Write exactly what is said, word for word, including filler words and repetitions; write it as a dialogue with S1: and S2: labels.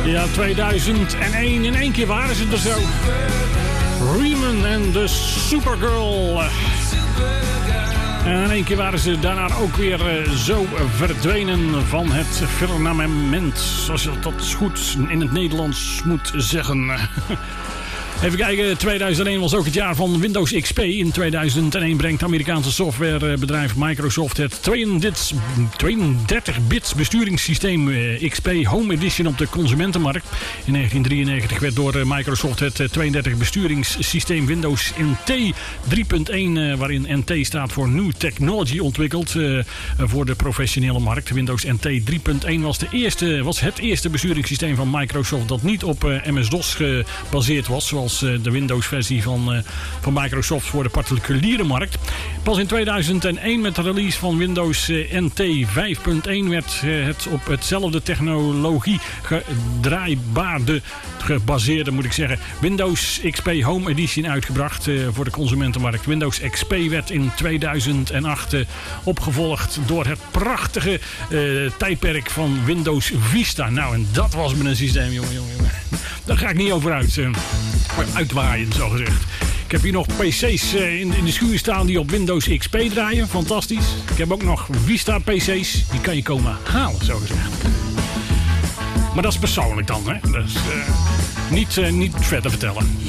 S1: Ja, tweeduizend één. In één keer waren ze er zo. Riemann en de Supergirl. En in één keer waren ze daarna ook weer zo verdwenen van het firmament. Zoals je dat goed in het Nederlands moet zeggen. Even kijken, tweeduizend één was ook het jaar van Windows X P. In tweeduizend één brengt het Amerikaanse softwarebedrijf Microsoft het tweeëndertig bits besturingssysteem X P Home Edition op de consumentenmarkt. In negentien drieënnegentig werd door Microsoft het tweeëndertig besturingssysteem Windows N T drie punt één, waarin N T staat voor New Technology, ontwikkeld uh, voor de professionele markt. Windows N T drie punt één was, de eerste, was het eerste besturingssysteem van Microsoft dat niet op uh, M S DOS gebaseerd was, zoals de Windows-versie van, uh, van Microsoft voor de particuliere markt. Pas in tweeduizend één met de release van Windows uh, N T vijf punt één werd uh, het op hetzelfde technologie gedraaibaarde, gebaseerde moet ik zeggen, Windows X P Home Edition uitgebracht uh, voor de consumentenmarkt. Windows X P werd in tweeduizend acht uh, opgevolgd door het prachtige uh, tijdperk van Windows Vista. Nou, en dat was met een systeem, jongen, jongen, jongen. Daar ga ik niet over uit. Uh, uitwaaien, zo gezegd. Ik heb hier nog P C's uh, in, in de schuur staan die op Windows X P draaien. Fantastisch. Ik heb ook nog Vista P C's. Die kan je komen halen, zo gezegd. Maar dat is persoonlijk dan, hè. Dat is uh, niet, uh, niet verder vertellen.